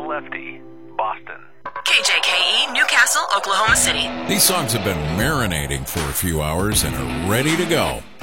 Lefty, Boston. KJKE, Newcastle, Oklahoma City. These songs have been marinating for a few hours and are ready to go.